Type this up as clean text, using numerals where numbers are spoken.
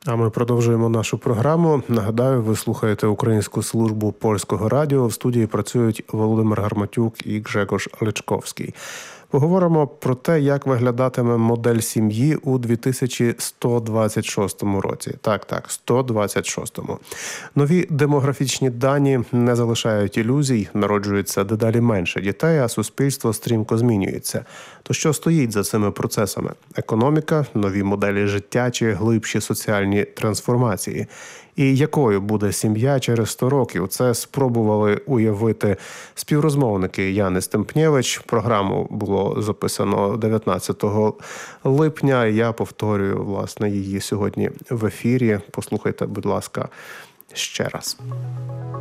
А ми продовжуємо нашу програму. Нагадаю, ви слухаєте Українську службу Польського радіо. В студії працюють Володимир Гарматюк і Гжегош Личковський. Поговоримо про те, як виглядатиме модель сім'ї у 2126 році. Так, 126-му. Нові демографічні дані не залишають ілюзій, народжується дедалі менше дітей, а суспільство стрімко змінюється. То що стоїть за цими процесами? Економіка, нові моделі життя чи глибші соціальні трансформації? І якою буде сім'я через 100 років? Це спробували уявити співрозмовники Яни Стемпнєвич. Програму було записано 19 липня. Я повторюю, власне, її сьогодні в ефірі. Послухайте, будь ласка, ще раз.